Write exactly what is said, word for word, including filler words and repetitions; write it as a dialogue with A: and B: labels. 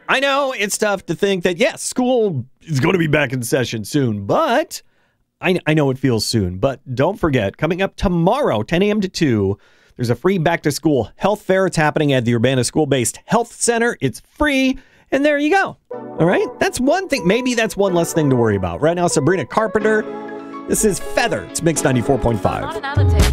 A: I know it's tough to think that, yes, school is going to be back in session soon, but I, I know it feels soon. But don't forget, coming up tomorrow, ten a.m. to two, there's a free back-to-school health fair. It's happening at the Urbana School-Based Health Center. It's free, and there you go. All right? That's one thing. Maybe that's one less thing to worry about. Right now, Sabrina Carpenter. This is Feather. It's Mix ninety-four point five.